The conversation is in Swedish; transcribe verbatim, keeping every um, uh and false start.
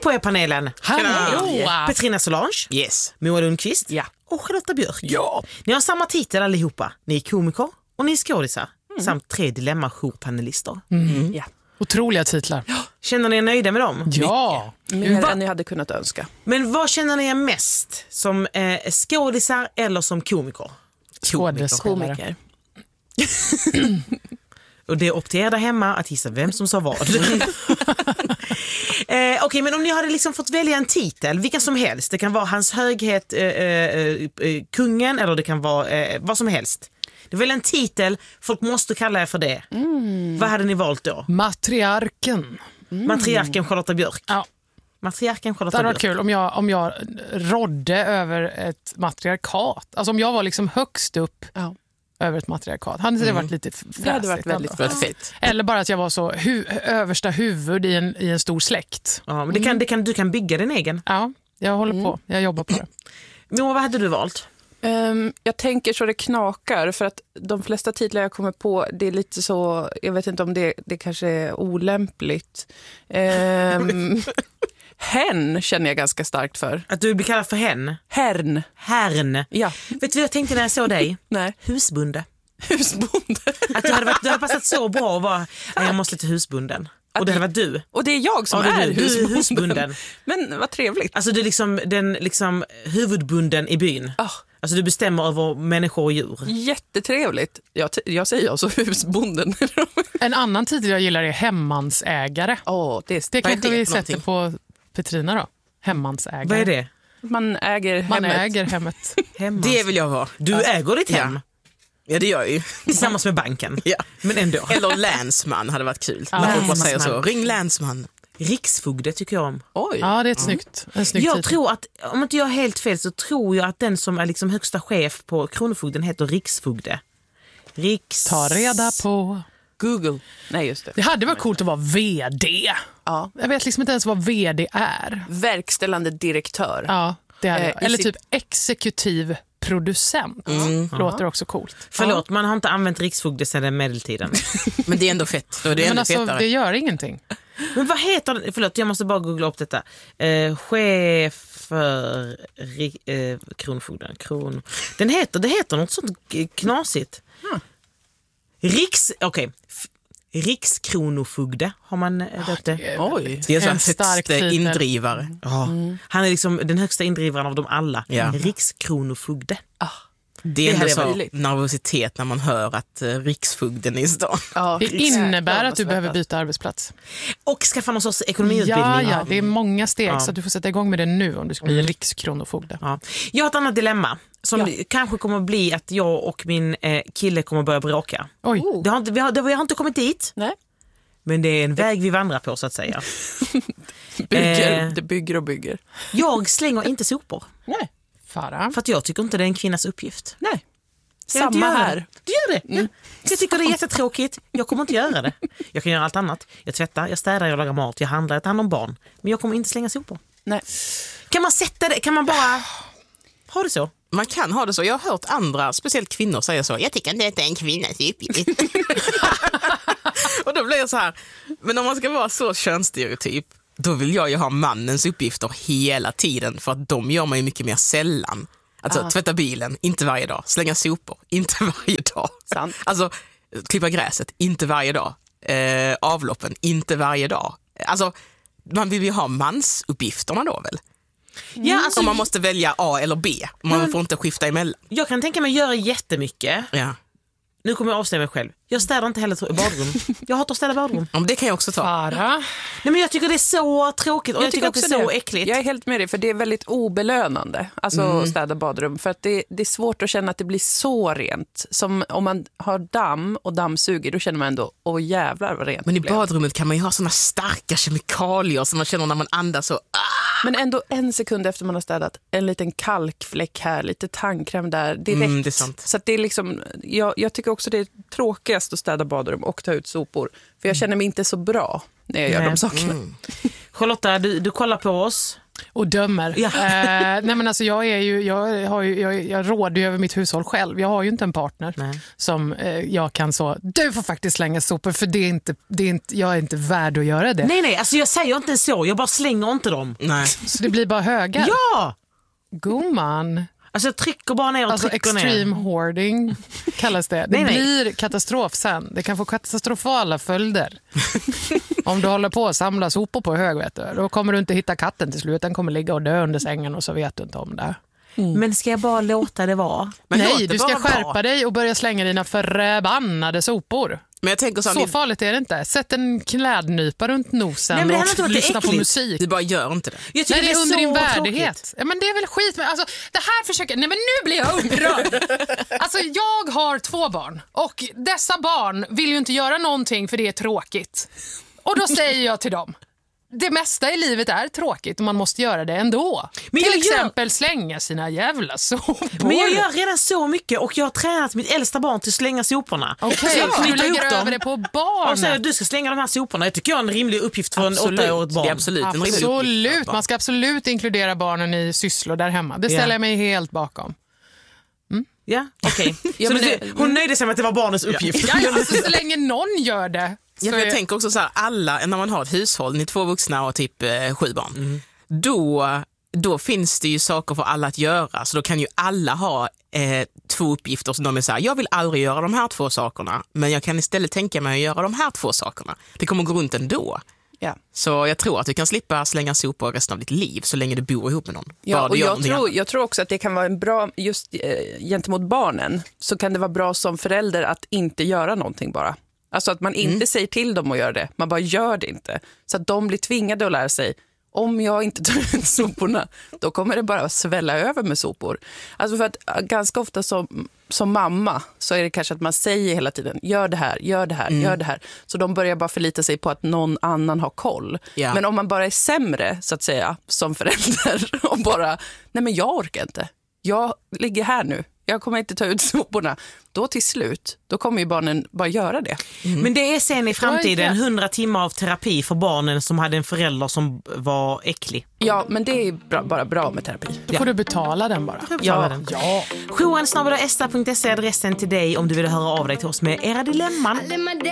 på er panelen. Hallå! Petrina Solange. Yes. Moa Lundqvist. Ja. Och Charlotta Björk. Ja. Ni har samma titel allihopa. Ni är komiker och ni är skådisar. Mm. Samt tre dilemma-jourpanelister. Mm. Ja. Otroliga titlar. Känner ni er nöjda med dem? Ja. Mer Va? än ni hade kunnat önska. Men vad känner ni er mest? Som eh, skådisar eller som komiker? Skådespelare. Komiker. Och det är upp till er där hemma att gissa vem som sa vad. eh, Okej, okay, men om ni hade liksom fått välja en titel, vilken som helst. Det kan vara hans höghet, eh, eh, eh, kungen, eller det kan vara eh, vad som helst. Det är väl en titel, folk måste kalla er för det. Mm. Vad hade ni valt då? Matriarken. Mm. Matriarken Charlotta Björk. Ja. Matriarken Charlotta Det var Björk. kul om jag, om jag rådde över ett matriarkat. Alltså om jag var liksom högst upp Ja. över ett matriarkat. Hade det Mm. varit lite fräsigt. Det hade varit väldigt, ändå. väldigt fint. Eller bara att jag var så hu- översta huvud i en, i en stor släkt. Ja, men det kan, det kan, du kan bygga din egen. Ja, jag håller Mm. på. Jag jobbar på det. Men vad hade du valt? Um, jag tänker så det knakar, för att de flesta titlar jag kommer på, det är lite så, jag vet inte om det, det kanske är olämpligt. Um, hen känner jag ganska starkt för. Att du blir kallad för hen? Hern. Herrn. Ja. Vet du vad jag tänkte när jag såg dig? Nej. Husbunde. Husbonde. Att du hade, varit, du hade passat så bra att vara, nej, jag måste till husbunden. Och det hade varit du. Och det är jag som Ja, det är, du. Du är husbonden. husbunden. Men vad trevligt. Alltså du är liksom den liksom huvudbunden i byn. Ah. Alltså du bestämmer över människor och djur. Jättetrevligt. Jag, t- jag säger alltså husbonden. En annan titel jag gillar är hemmansägare. oh, det, är, Det Vad är kanske det vi för sätter någonting? på Petrina då. Hemmansägare. Vad är det? man äger Man hemmet. äger hemmet. Hemmans. Det vill jag vara. Du äger ditt hem Ja, det gör jag ju. tillsammans med banken. Ja. Men ändå. Eller länsman hade varit kul. Ja. När folk bara säger Länsman. så. Ring länsman. Riksfogde tycker jag om. Oj. Ja, det är ett snyggt, en snygg Jag titel. tror att, om inte jag är helt fel, så tror jag att den som är liksom högsta chef på Kronofogden heter riksfogde. Riks... Ta reda på. Google. Nej, just det. Det hade varit coolt att vara vd. Ja. Jag vet liksom inte ens vad vd är. Verkställande direktör. Ja, det hade Eh, jag. i Eller sitt- typ exekutiv producent. Låter också coolt. Förlåt, man har inte använt riksfogde sedan medeltiden. Men det är ändå fett. Då är det Men ännu alltså, fetare. det gör ingenting. Men vad heter det? Förlåt, jag måste bara googla upp detta. Eh, chef för ri, eh, Kronofogden. Kron... Den heter, det heter något sånt knasigt. Riks... Okej. F- Rikskronofogde har man eh, döpt det. Oj. Det är så En här stark högsta titel. indrivare. Ja. Han är liksom den högsta indrivaren av dem alla. Ja. Rikskronofogde. Det är Det hade ändå jag så varit. nervositet när man hör att uh, riksfogden är i stan. Ja, Det innebär jävlar att du vad behöver svettas. byta arbetsplats. Och skaffa någon sorts ekonomiutbildning. Ja, ja, det är många steg Ja. så att du får sätta igång med det nu om du ska bli rikskronofogde. Ja. Jag har ett annat dilemma som Ja. kanske kommer att bli att jag och min eh, kille kommer att börja bråka. Oj, Oh. Det har inte, vi, har, det, vi har inte kommit dit, Nej. men det är en väg vi vandrar på så att säga. Bygger, Eh. det bygger och bygger. Jag slänger inte sopor Nej. Farah. för att jag tycker inte det är en kvinnas uppgift. Nej. Jag inte Samma göra här. det. Du gör det. Ja. Jag tycker det är jättetråkigt. Jag kommer inte göra det. Jag kan göra allt annat. Jag tvättar, jag städar, jag lagar mat, jag handlar, jag tar hand om barn. Men jag kommer inte slänga sopor. Nej. Kan man sätta det? Kan man bara ha det så? Man kan ha det så. Jag har hört andra, speciellt kvinnor, säga så. Jag tycker inte att det är en kvinnas uppgift. Och då blir jag så här, men om man ska vara så könsstereotyp, då vill jag ju ha mannens uppgifter hela tiden, för att de gör man ju mycket mer sällan. Alltså Ah. tvätta bilen, inte varje dag. Slänga sopor, inte varje dag. Sant. Alltså klippa gräset, inte varje dag. Eh, avloppen, inte varje dag. Alltså man vill ju ha mansuppgifterna då väl? Ja, alltså, Om man måste välja A eller B. Man får inte skifta emellan. jag kan tänka mig göra jättemycket. Ja. Nu kommer jag avslöja mig själv. Jag städar inte heller i badrum. Jag hatar att städa badrum. Ja, men det kan jag också ta. Farah. Nej, men jag tycker det är så tråkigt och jag, tycker att det är så äckligt. Jag är helt med dig, för det är väldigt obelönande alltså Mm. att städa badrum, för att det, det är svårt att känna att det blir så rent. Som om man har damm och dammsuger, då känner man ändå, åh jävlar vad rent Men i det blev. badrummet kan man ju ha såna starka kemikalier som man känner när man andas så. Men ändå en sekund efter man har städat, en liten kalkfläck här, lite tandkräm där, direkt. Mm, det är sant. Så att det är liksom, jag, jag tycker också det är tråkigast att städa badrum och ta ut sopor. För jag känner mig inte så bra när jag gör Nej. de sakerna. Mm. Charlotta, du, du kollar på oss. Och dömer. Ja. Eh, nej men alltså jag, är ju, jag, har ju, jag, jag råder ju över mitt hushåll själv. Jag har ju inte en partner Nej. som eh, jag kan så, du får faktiskt slänga sopor för det är inte, det är inte, jag är inte värd att göra det. Nej, nej, alltså jag säger inte så. Jag bara slänger inte dem. Nej. Så det blir bara högar. Ja! Gumman. Alltså jag trycker bara ner och Alltså trycker extreme ner. hoarding kallas det. Det Nej, nej. blir katastrof sen. Det kan få katastrofala följder. Om du håller på att samla sopor på hög, vet du, då kommer du inte hitta katten till slut. Den kommer ligga och dö under sängen och så vet du inte om det. Mm. Men ska jag bara låta det vara? Men låt Nej, det du ska vara skärpa bra. dig och börja slänga dina förbannade sopor. Men jag tänker så, Så ni, farligt är det inte. Sätt en klädnypa runt nosen. Nej, men det handlar inte om och att det är lyssna på äckligt. musik. du bara gör inte det. Jag tycker Nej, det är under så din tråkigt. värdighet. Ja, men det är väl skit. Men alltså, det här försöker... Nej, men nu blir jag upprörd. Alltså, jag har två barn. Och dessa barn vill ju inte göra någonting för det är tråkigt. Och då säger jag till dem. Det mesta i livet är tråkigt och man måste göra det ändå. Men till jag gör- exempel slänga sina jävla sopor. Men jag gör redan så mycket och jag har tränat mitt äldsta barn till att slänga soporna. Okej, Så jag så du knyter ihop lägger dem över det på och säger barnet. att du ska slänga de här soporna. Jag tycker jag är en rimlig uppgift för Absolut. en åttaårigt barn. Det är absolut en rimlig uppgift för Absolut, ett barn. man ska absolut inkludera barnen i sysslor där hemma. Det ställer Ja. jag mig helt bakom. Ja, okej. Ja, Så men du- det- hon nöjde sig med att det var barnens uppgift. Ja, ja, alltså, så länge någon gör det. Så Ja, för jag är- tänker också så här, alla, när man har ett hushåll, ni är två vuxna och typ eh, sju barn, Mm. då, då finns det ju saker för alla att göra. Så då kan ju alla ha eh, två uppgifter som de är så här, jag vill aldrig göra de här två sakerna, men jag kan istället tänka mig att göra de här två sakerna. Det kommer gå runt ändå. Ja. Så jag tror att du kan slippa slänga sopor resten av ditt liv så länge du bor ihop med någon. Ja, Bara du och gör jag någonting tror, annat. jag tror också att det kan vara en bra, just eh, gentemot barnen, så kan det vara bra som förälder att inte göra någonting bara. Alltså att man inte säger till dem att göra det, man bara gör det inte. Så att de blir tvingade att lära sig, om jag inte tar ut soporna, då kommer det bara svälla över med sopor. Alltså för att äh, ganska ofta som, som mamma så är det kanske att man säger hela tiden, gör det här, gör det här, gör det här. Så de börjar bara förlita sig på att någon annan har koll. Ja. Men om man bara är sämre, så att säga, som förälder och bara, nej men jag orkar inte. Jag ligger här nu. Jag kommer inte ta ut soporna. Då till slut, då kommer ju barnen bara göra det. Men det är sen i framtiden Ja, ja. hundra timmar av terapi för barnen som hade en förälder som var äcklig. Ja, men det är bra, bara bra med terapi. Då får du betala den bara. Ja. Ja. johan snabel-a esta punkt se är adressen till dig om du vill höra av dig till oss med era dilemman. I live my